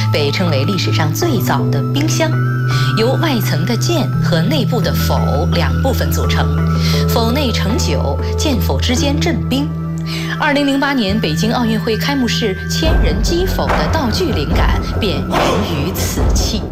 被称为历史上最早的冰箱，由外层的剑和内部的否两部分组成，否内盛酒，剑否之间镇冰。2008年北京奥运会开幕式千人击否的道具灵感便源于此器。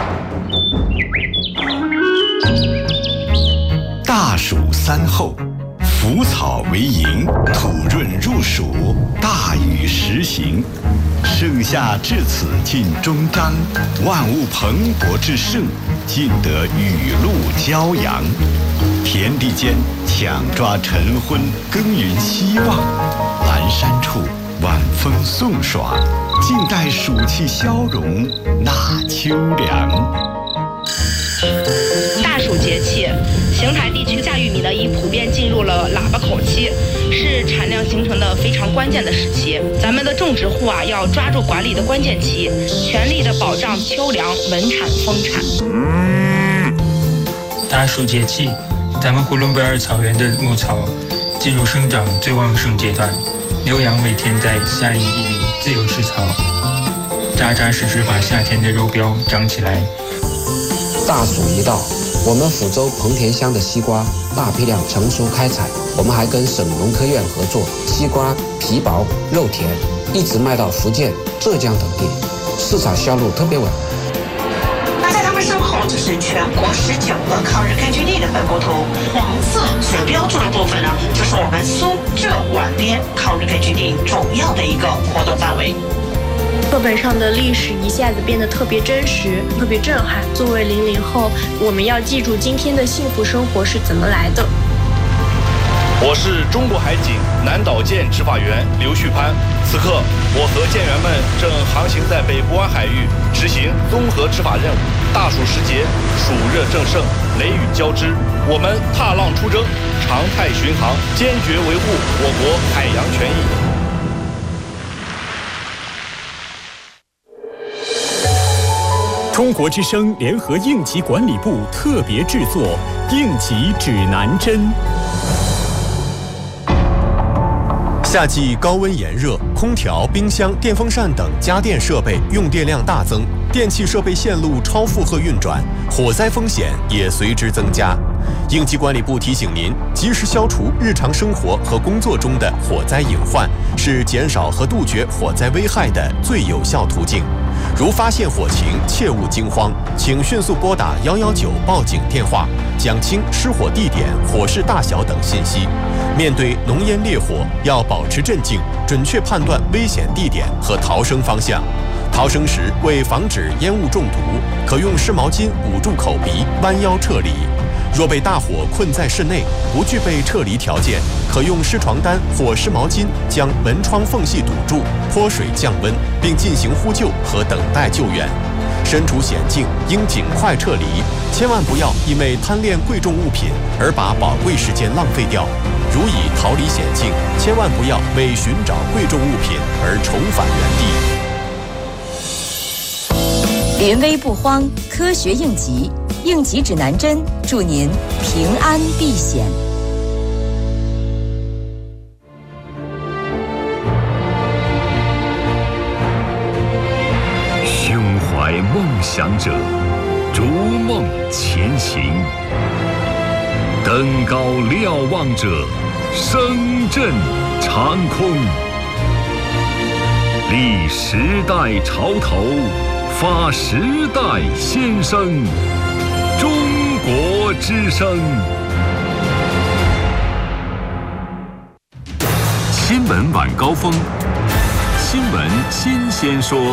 大暑三候，腐草为营，土润入暑，大雨时行。盛夏至此尽终章，万物蓬勃之盛，尽得雨露骄阳。田地间抢抓晨昏，耕耘希望。阑珊处晚风送爽，静待暑气消融，纳秋凉。 大暑节气，邢台地区夏玉米呢已普遍进入了喇叭口期，是产量形成的非常关键的时期。咱们的种植户啊，要抓住管理的关键期，全力的保障秋粮、稳产、丰产。 大暑节气，咱们呼伦贝尔草原的牧草进入生长最旺盛阶段，牛羊每天在夏邑地里自由吃草，扎扎实实把夏天的肉膘长起来。 大暑一到，我们抚州彭田乡的西瓜大批量成熟开采，我们还跟省农科院合作，西瓜皮薄肉甜，一直卖到福建、浙江等地，市场销路特别稳。 那在他们身后，这是全国19个抗日根据地的分布图，黄色所标注的部分呢，就是我们苏浙皖边抗日根据地主要的一个活动范围。 课本上的历史一下子变得特别真实，特别震撼。作为00后，我们要记住今天的幸福生活是怎么来的。 我是中国海警南岛舰执法员刘旭攀，此刻我和舰员们正航行在北部湾海域，执行综合执法任务。大暑时节，暑热正盛，雷雨交织，我们踏浪出征，常态巡航，坚决维护我国海洋权益。 中国之声联合应急管理部特别制作《应急指南针》。 夏季高温炎热，空调、冰箱、电风扇等家电设备用电量大增，电气设备线路超负荷运转，火灾风险也随之增加。应急管理部提醒您，及时消除日常生活和工作中的火灾隐患，是减少和杜绝火灾危害的最有效途径。如发现火情，切勿惊慌，请迅速拨打119报警电话，讲清失火地点、火势大小等信息。面对浓烟烈火，要保持镇静，准确判断危险地点和逃生方向。逃生时，为防止烟雾中毒，可用湿毛巾捂住口鼻，弯腰撤离。若被大火困在室内，不具备撤离条件，可用湿床单或湿毛巾将门窗缝隙堵住，泼水降温，并进行呼救和等待救援。身处险境，应尽快撤离，千万不要因为贪恋贵重物品而把宝贵时间浪费掉。如已逃离险境，千万不要为寻找贵重物品而重返原地。 临危不慌，科学应急，应急指南针，祝您平安避险。 胸怀梦想者，逐梦前行；登高瞭望者，声震长空。立时代潮头，发时代先声。中国之声。新闻晚高峰，新闻新鲜说。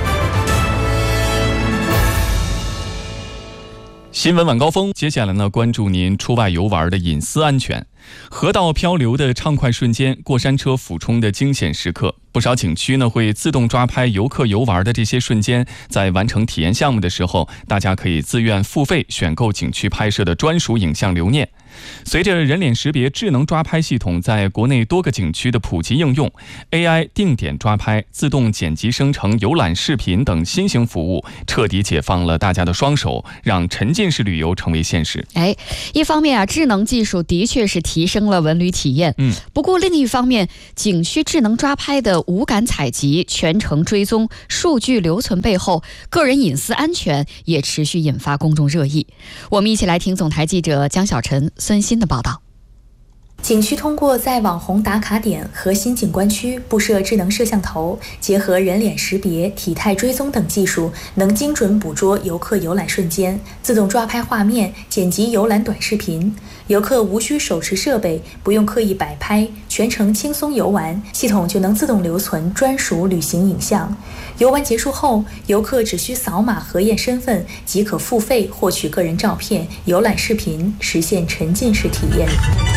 新闻晚高峰，接下来呢，关注您出外游玩的隐私安全。河道漂流的畅快瞬间，过山车俯冲的惊险时刻，不少景区呢会自动抓拍游客游玩的这些瞬间。在完成体验项目的时候，大家可以自愿付费选购景区拍摄的专属影像留念。随着人脸识别智能抓拍系统在国内多个景区的普及应用， AI 定点抓拍、自动剪辑生成游览视频等新型服务，彻底解放了大家的双手，让沉浸式旅游成为现实。 一方面啊，智能技术的确是提升了文旅体验。不过另一方面，景区智能抓拍的无感采集、全程追踪、数据留存背后，个人隐私安全也持续引发公众热议。我们一起来听总台记者江小晨、孙鑫的报道。 景区通过在网红打卡点、核心景观区布设智能摄像头，结合人脸识别、体态追踪等技术，能精准捕捉游客游览瞬间，自动抓拍画面，剪辑游览短视频。游客无需手持设备，不用刻意摆拍，全程轻松游玩，系统就能自动留存专属旅行影像。游玩结束后，游客只需扫码核验身份，即可付费获取个人照片、游览视频，实现沉浸式体验。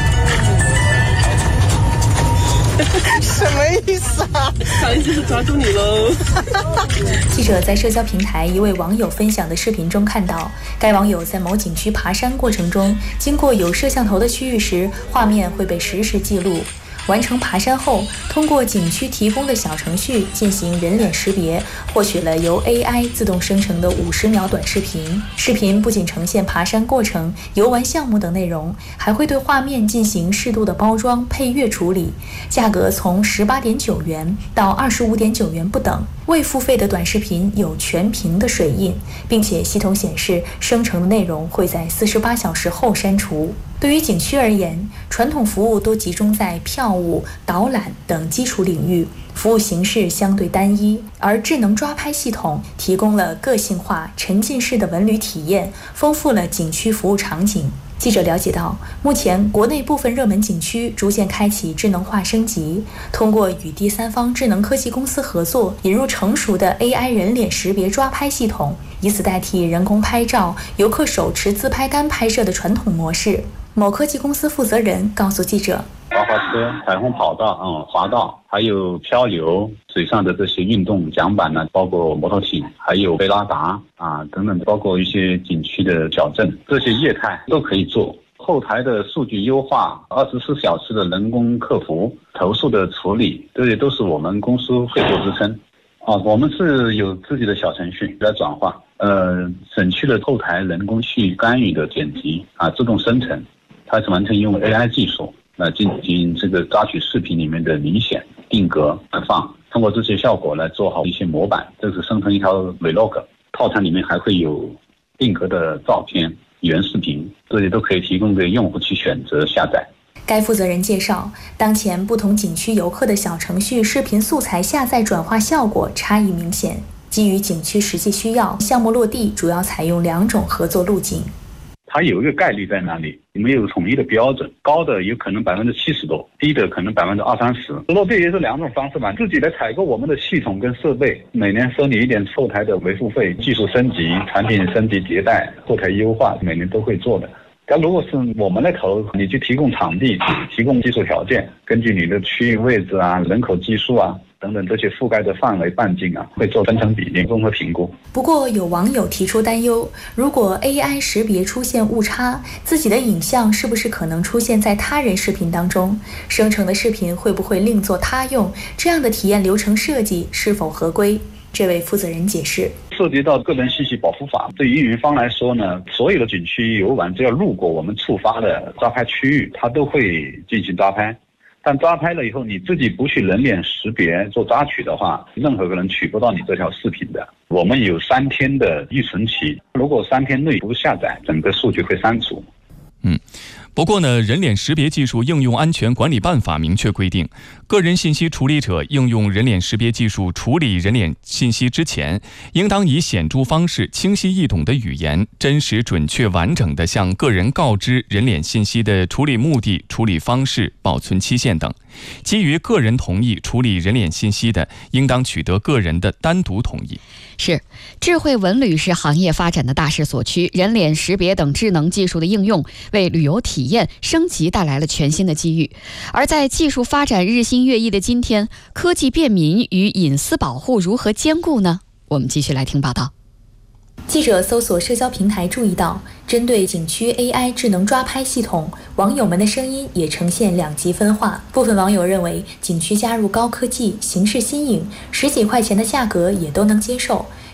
什么意思啊？不好意思，抓住你喽！ 记者在社交平台一位网友分享的视频中看到，该网友在某景区爬山过程中，经过有摄像头的区域时，画面会被实时记录。完成爬山后，通过景区提供的小程序进行人脸识别，获取了由 AI 自动生成的50秒短视频。视频不仅呈现爬山过程、游玩项目等内容，还会对画面进行适度的包装、配乐处理。价格从18.9元到25.9元不等。未付费的短视频有全屏的水印，并且系统显示生成的内容会在48小时后删除。对于景区而言，传统服务都集中在票务、导览等基础领域，服务形式相对单一，而智能抓拍系统提供了个性化、沉浸式的文旅体验，丰富了景区服务场景。记者了解到，目前国内部分热门景区逐渐开启智能化升级，通过与第三方智能科技公司合作，引入成熟的 AI 人脸识别抓拍系统，以此代替人工拍照、游客手持自拍杆拍摄的传统模式。某科技公司负责人告诉记者， 滑滑车、彩虹跑道、滑道，还有漂流、水上的这些运动桨板呢，包括摩托艇，还有贝拉达等等，包括一些景区的矫正，这些业态都可以做。后台的数据优化、24小时的人工客服、投诉的处理，这些都是我们公司会做支撑。我们是有自己的小程序来转化，省去了后台人工去干预的剪辑自动生成。它是完全用 AI 技术来进行这个抓取视频里面的明显、定格、放，通过这些效果来做好一些模板，这是生成一条 Vlog， 套餐里面还会有定格的照片、原视频，这些都可以提供给用户去选择下载。 该负责人介绍，当前不同景区游客的小程序视频素材下载转化效果差异明显，基于景区实际需要，项目落地主要采用2种合作路径。 它有一个概率在那里，没有统一的标准，高的有可能70%多，低的可能20-30%。落地也是2种方式嘛，自己来采购我们的系统跟设备，每年收你一点后台的维护费，技术升级、产品升级迭代、后台优化，每年都会做的。但如果是我们来投，你去提供场地、提供技术条件，根据你的区域位置人口基数等等这些覆盖的范围半径会做分成比例综合评估。 不过有网友提出担忧，如果 AI 识别出现误差，自己的影像是不是可能出现在他人视频当中？生成的视频会不会另作他用？这样的体验流程设计是否合规？这位负责人解释， 涉及到个人信息保护法，对于运营方来说呢，所有的景区游玩只要路过我们触发的抓拍区域，它都会进行抓拍。但抓拍了以后，你自己不去人脸识别做抓取的话，任何个人取不到你这条视频的。我们有3天的预存期，如果3天内不下载，整个数据会删除。 不过呢，人脸识别技术应用安全管理办法明确规定，个人信息处理者应用人脸识别技术处理人脸信息之前，应当以显著方式、清晰易懂的语言，真实、准确、完整地向个人告知人脸信息的处理目的、处理方式、保存期限等。基于个人同意处理人脸信息的，应当取得个人的单独同意。 是，智慧文旅是行业发展的大势所趋，人脸识别等智能技术的应用，为旅游体验升级带来了全新的机遇。而在技术发展日新月异的今天，科技便民与隐私保护如何兼顾呢？我们继续来听报道。 记者搜索社交平台注意到，针对景区 AI 智能抓拍系统，网友们的声音也呈现2极分化。部分网友认为景区加入高科技，形式新颖，10几块钱的价格也都能接受。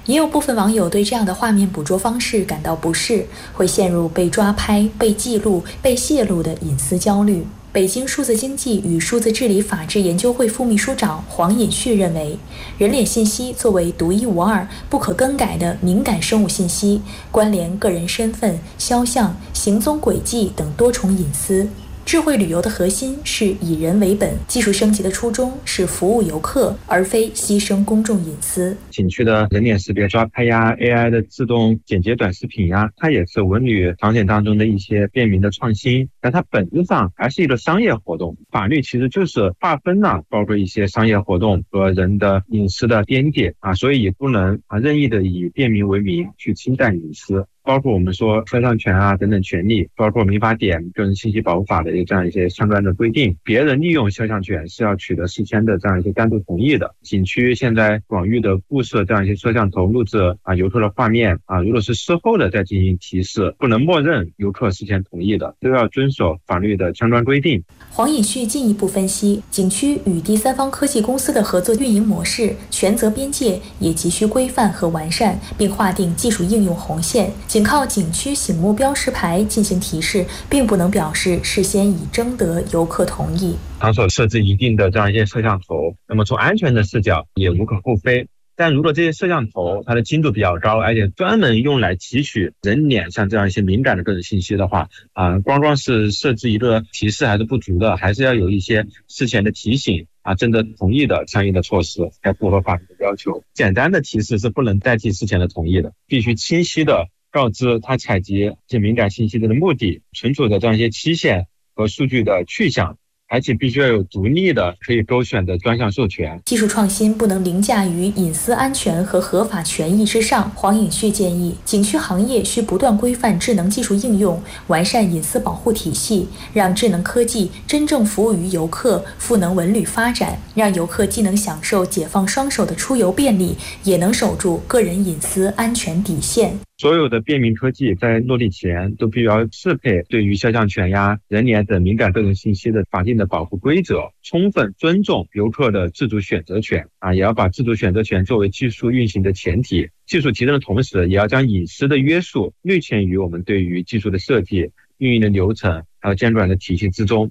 也有部分网友对这样的画面捕捉方式感到不适，会陷入被抓拍、被记录、被泄露的隐私焦虑。北京数字经济与数字治理法治研究会副秘书长黄尹旭认为，人脸信息作为独一无二、不可更改的敏感生物信息，关联个人身份、肖像、行踪轨迹等多重隐私。智慧旅游的核心是以人为本，技术升级的初衷是服务游客，而非牺牲公众隐私。 景区的人脸识别抓拍呀 ，AI 的自动剪辑短视频呀，它也是文旅场景当中的一些便民的创新，但它本质上还是一个商业活动。法律其实就是划分了包括一些商业活动和人的隐私的边界所以也不能任意的以便民为名去侵占隐私。包括我们说肖像权等等权利，包括民法典、个人信息保护法的这样一些相关的规定，别人利用肖像权是要取得事先的这样一些单独同意的。景区现在广域的布设这样一些摄像头录制游客的画面如果是事后的再进行提示，不能默认游客事先同意的，都要遵守法律的相关规定。 黄尹旭进一步分析，景区与第三方科技公司的合作运营模式、权责边界也急需规范和完善，并划定技术应用红线。仅靠景区醒目标识牌进行提示，并不能表示事先已征得游客同意。 场所设置一定的这样一些摄像头，那么从安全的视角也无可厚非。但如果这些摄像头它的精度比较高，而且专门用来提取人脸像这样一些敏感的个人信息的话光是设置一个提示还是不足的，还是要有一些事前的提醒征得同意的相应的措施，才符合法律的要求。简单的提示是不能代替事前的同意的，必须清晰的告知他采集这敏感信息的目的、存储的这样一些期限和数据的去向，而且必须要有独立的可以勾选的专项授权。 技术创新不能凌驾于隐私安全和合法权益之上。黄尹旭建议，景区行业需不断规范智能技术应用，完善隐私保护体系，让智能科技真正服务于游客，赋能文旅发展，让游客既能享受解放双手的出游便利，也能守住个人隐私安全底线。 所有的便民科技在落地前都必须要适配对于肖像权呀、人脸等敏感个人信息的法定的保护规则，充分尊重游客的自主选择权也要把自主选择权作为技术运行的前提。技术提升的同时，也要将隐私的约束略嵌于我们对于技术的设计、运营的流程还有监管的体系之中。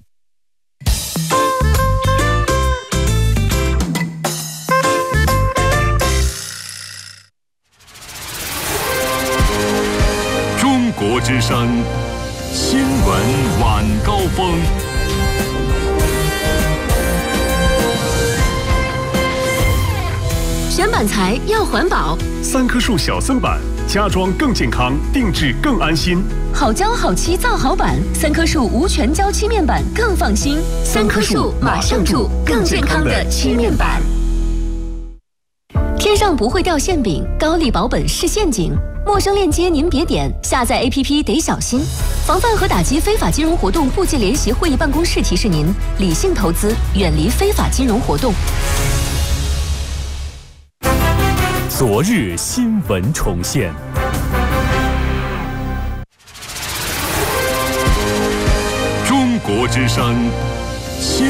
中国之声新闻晚高峰。 选板材要环保 ，3棵树小僧板，家装更健康，定制更安心。 好胶好漆造好板，3棵树无全胶漆面板更放心。3棵树马上住更健康的漆面板。天上不会掉馅饼，高利保本是陷阱。陌生链接您别点，下载 APP 得小心。防范和打击非法金融活动部际联席会议办公室提示您：理性投资，远离非法金融活动。 昨日新闻重现。 中国之声新